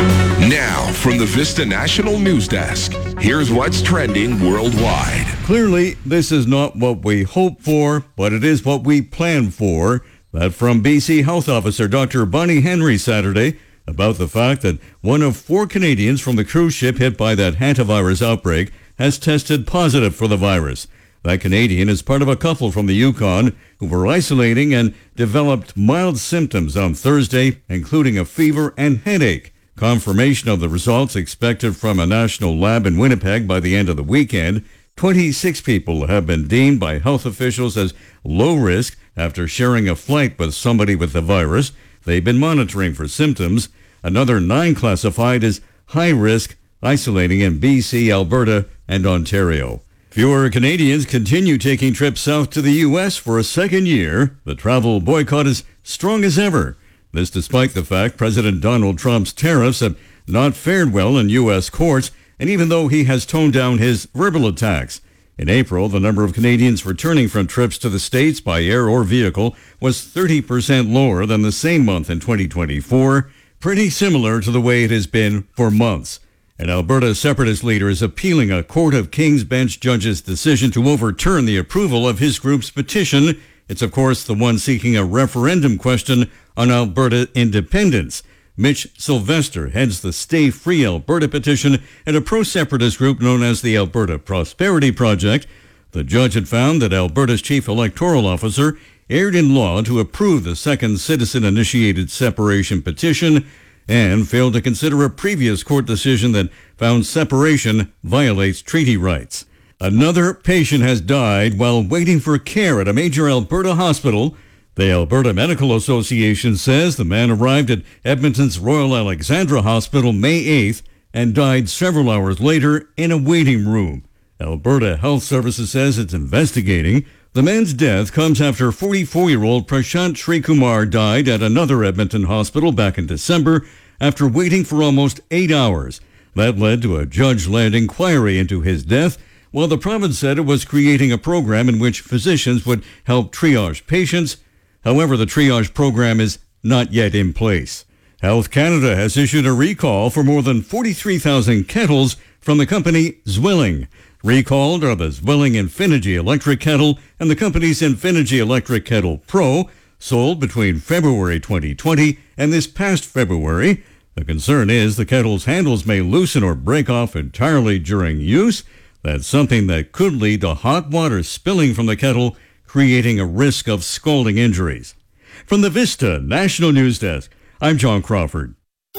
Now, from the Vista National News Desk, here's what's trending worldwide. Clearly, this is not what we hoped for, but it is what we planned for. That from BC Health Officer Dr. Bonnie Henry Saturday about the fact that one of 4 Canadians from the cruise ship hit by that hantavirus outbreak has tested positive for the virus. That Canadian is part of a couple from the Yukon who were isolating and developed mild symptoms on Thursday, including a fever and headache. Confirmation of the results expected from a national lab in Winnipeg by the end of the weekend. 26 people have been deemed by health officials as low risk after sharing a flight with somebody with the virus. They've been monitoring for symptoms. Another 9 classified as high risk, isolating in BC, Alberta, and Ontario. Fewer Canadians continue taking trips south to the U.S. for a second year. The travel boycott is strong as ever. This despite the fact President Donald Trump's tariffs have not fared well in U.S. courts, and even though he has toned down his verbal attacks. In April, the number of Canadians returning from trips to the States by air or vehicle was 30% lower than the same month in 2024, pretty similar to the way it has been for months. An Alberta separatist leader is appealing a Court of King's Bench judge's decision to overturn the approval of his group's petition. It's, of course, the one seeking a referendum question on Alberta independence. Mitch Sylvester heads the Stay Free Alberta petition and a pro-separatist group known as the Alberta Prosperity Project. The judge had found that Alberta's chief electoral officer erred in law to approve the second citizen-initiated separation petition and failed to consider a previous court decision that found separation violates treaty rights. Another patient has died while waiting for care at a major Alberta hospital. The Alberta Medical Association says the man arrived at Edmonton's Royal Alexandra Hospital May 8th and died several hours later in a waiting room. Alberta Health Services says it's investigating. The man's death comes after 44-year-old Prashant Srikumar died at another Edmonton hospital back in December after waiting for almost 8 hours. That led to a judge-led inquiry into his death, while the province said it was creating a program in which physicians would help triage patients. However, the triage program is not yet in place. Health Canada has issued a recall for more than 43,000 kettles from the company Zwilling. Recalled are the Zwilling Infinity Electric Kettle and the company's Infinity Electric Kettle Pro, sold between February 2020 and this past February. The concern is the kettle's handles may loosen or break off entirely during use. That's something that could lead to hot water spilling from the kettle, creating a risk of scalding injuries. From the Vista National News Desk, I'm John Crawford.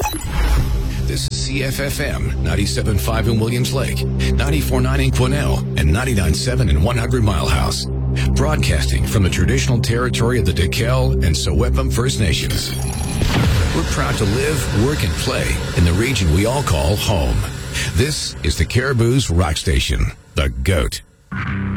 This is CFFM 97.5 in Williams Lake, 94.9 in Quesnel, and 99.7 in 100 Mile House. Broadcasting from the traditional territory of the Dekel and Sewepum First Nations. We're proud to live, work, and play in the region we all call home. This is the Caribou's Rock Station, The Goat.